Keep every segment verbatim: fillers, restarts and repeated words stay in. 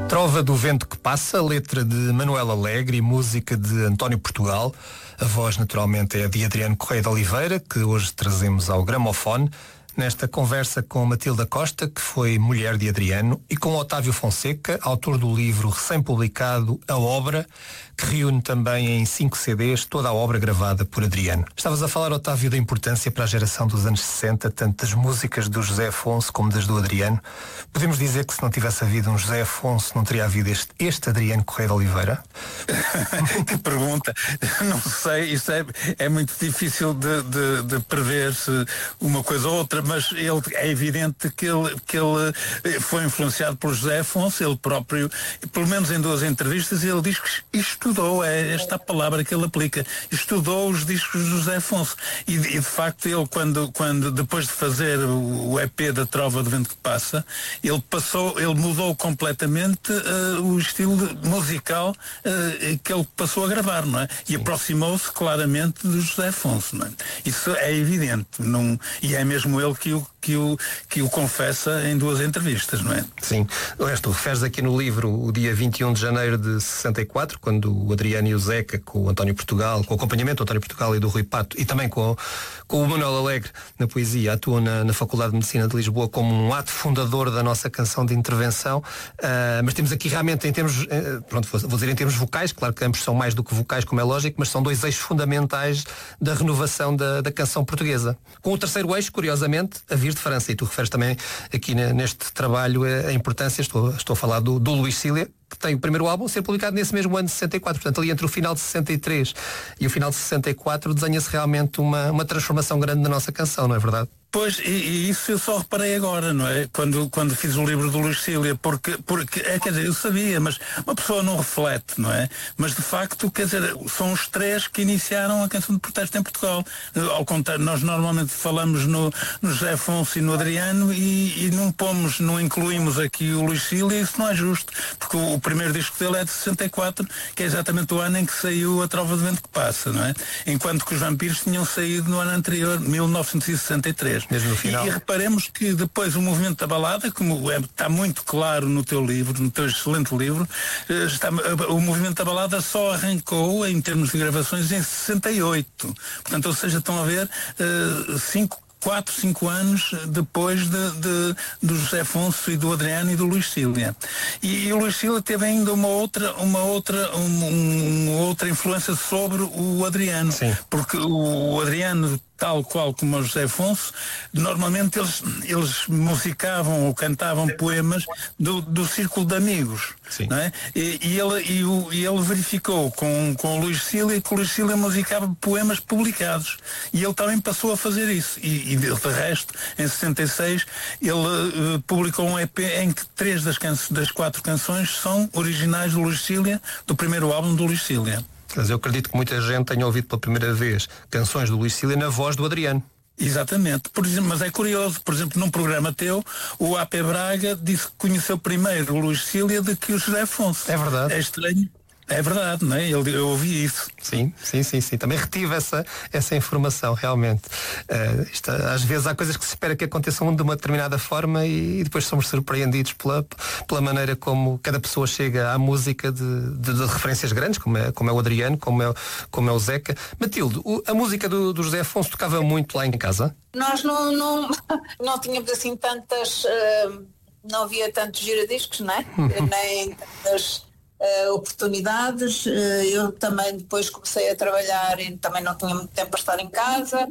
Trova do Vento que Passa, letra de Manuel Alegre e música de António Portugal. A voz, naturalmente, é de Adriano Correia de Oliveira, que hoje trazemos ao gramofone, nesta conversa com Matilda Costa, que foi mulher de Adriano, e com Otávio Fonseca, autor do livro recém-publicado A Obra, que reúne também em cinco C Ds toda a obra gravada por Adriano. Estavas a falar, Otávio, da importância para a geração dos anos sessenta, tanto das músicas do José Afonso como das do Adriano. Podemos dizer que se não tivesse havido um José Afonso, não teria havido este, este Adriano Correia de Oliveira? Que pergunta. Não sei, isso é, é muito difícil de, de, de prever se uma coisa ou outra, mas ele, é evidente que ele, que ele foi influenciado por José Afonso. Ele próprio, pelo menos em duas entrevistas, ele diz que estudou, é esta a palavra que ele aplica, estudou os discos de José Afonso. E, e de facto ele, quando, quando depois de fazer o, o E P da Trova do Vento que Passa, ele passou, ele mudou completamente uh, o estilo musical uh, que ele passou a gravar, não é? E aproximou-se claramente do José Afonso, não é? Isso é evidente, não, e é mesmo ele que o, que, o, que o confessa em duas entrevistas, não é? Sim. O resto, referes aqui no livro o dia vinte e um de janeiro de sessenta e quatro, quando o Adriano e o Zeca, com o António Portugal, com o acompanhamento do António Portugal e do Rui Pato, e também com, com o Manuel Alegre na poesia, atuam na, na Faculdade de Medicina de Lisboa como um ato fundador da nossa canção de intervenção. Uh, mas temos aqui realmente em termos, uh, pronto, vou, vou dizer em termos vocais, claro que ambos são mais do que vocais, como é lógico, mas são dois eixos fundamentais da renovação da, da canção portuguesa. Com o terceiro eixo, curiosamente, a vir de França. E tu referes também aqui neste trabalho a importância, estou, estou a falar do, do Luís Cília, que tem o primeiro álbum a ser publicado nesse mesmo ano de sessenta e quatro. Portanto, ali entre o final de sessenta e três e o final de sessenta e quatro desenha-se realmente uma, uma transformação grande na nossa canção, não é verdade? Pois, e, e isso eu só reparei agora, não é? Quando, quando fiz o livro do Luís Cília, porque, porque é, quer dizer, eu sabia, mas uma pessoa não reflete, não é? Mas de facto, quer dizer, são os três que iniciaram a canção de protesto em Portugal. Ao contrário, nós normalmente falamos no, no José Afonso e no Adriano e, e não pomos, não incluímos aqui o Luís Cília, isso não é justo, porque o, o primeiro disco dele é de sessenta e quatro, que é exatamente o ano em que saiu A Trova do Vento que Passa, não é? Enquanto que os Vampiros tinham saído no ano anterior, mil novecentos e sessenta e três. Mesmo no final. E, e reparemos que depois o movimento da balada, como é, está muito claro no teu livro, no teu excelente livro, está, o movimento da balada só arrancou em termos de gravações em sessenta e oito. Portanto, ou seja, estão a ver uh, cinco quatro, cinco anos depois de, de, do José Afonso e do Adriano e do Luís Cília. E, e o Luís Cília teve ainda uma outra, uma outra, um, uma outra influência sobre o Adriano. Sim. Porque o Adriano, tal qual como o José Afonso, normalmente eles, eles musicavam ou cantavam poemas do, do círculo de amigos. Sim. Não é? E, e, ele, e, o, e ele verificou com, com o Luís Cília que o Luís Cília musicava poemas publicados. E ele também passou a fazer isso. E, e de resto, em sessenta e seis, ele uh, publicou um E P em que três das, can- das quatro canções são originais do Luís Cília, do primeiro álbum do Luís Cília. Mas eu acredito que muita gente tenha ouvido pela primeira vez canções do Luís Cília na voz do Adriano. Exatamente, por exemplo, mas é curioso, por exemplo, num programa teu, o A P Braga disse que conheceu primeiro o Luís Cília do que o José Afonso. É verdade. É estranho. É verdade, não é? Eu, eu ouvi isso. Sim, sim, sim, sim. Também retive essa, essa informação, realmente. Uh, isto, às vezes há coisas que se espera que aconteçam de uma determinada forma e, e depois somos surpreendidos pela, pela maneira como cada pessoa chega à música de, de, de referências grandes, como é, como é o Adriano, como é, como é o Zeca. Matilde, o, a música do, do José Afonso tocava muito lá em casa? Nós não, não, não tínhamos assim tantas... Uh, não havia tantos giradiscos, não é? Nem tantas... Uh, oportunidades. Uh, eu também depois comecei a trabalhar e também não tinha muito tempo para estar em casa.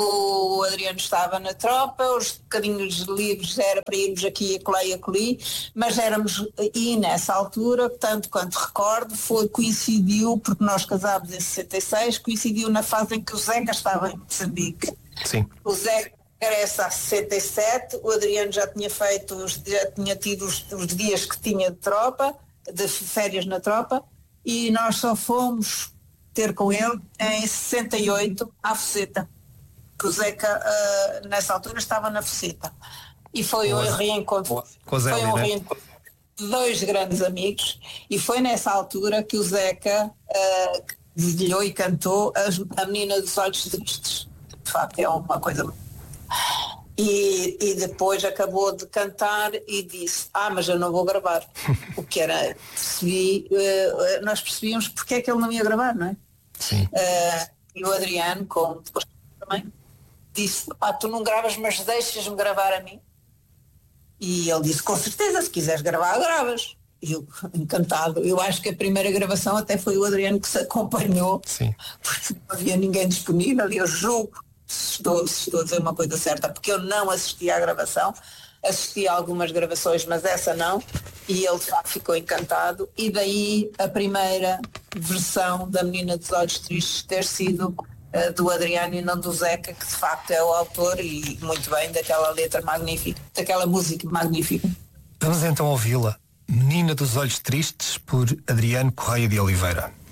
O Adriano estava na tropa, os bocadinhos livres era para irmos aqui, acolá e acolhi, mas éramos, e nessa altura, tanto quanto recordo, foi, coincidiu, porque nós casámos em sessenta e seis, coincidiu na fase em que o Zeca estava em Moçambique. Sim. O Zeca regressa a sessenta e sete, o Adriano já tinha feito, já tinha tido os, os dias que tinha de tropa, de férias na tropa, e nós só fomos ter com ele em sessenta e oito à Foceta, que o Zeca uh, nessa altura estava na Foceta, e foi um reencontro, com Zélia, foi um né? reencontro de dois grandes amigos, e foi nessa altura que o Zeca uh, dedilhou e cantou a, a Menina dos Olhos Tristes. De facto é uma coisa E, e depois acabou de cantar e disse, ah, mas eu não vou gravar. O que era, percebi, uh, nós percebíamos porque é que ele não ia gravar, não é? Sim. Uh, e o Adriano, como depois também, disse, ah, tu não gravas, mas deixas-me gravar a mim. E ele disse, com certeza, se quiseres gravar, gravas. E eu, encantado. Eu acho que a primeira gravação até foi o Adriano que se acompanhou. Sim. Porque não havia ninguém disponível e eu julgo, se estou, se estou a dizer uma coisa certa, porque eu não assisti à gravação, assisti a algumas gravações, mas essa não, e ele de facto ficou encantado, e daí a primeira versão da Menina dos Olhos Tristes ter sido uh, do Adriano e não do Zeca, que de facto é o autor, e muito bem, daquela letra magnífica, daquela música magnífica. Vamos então ouvi-la. Menina dos Olhos Tristes, por Adriano Correia de Oliveira.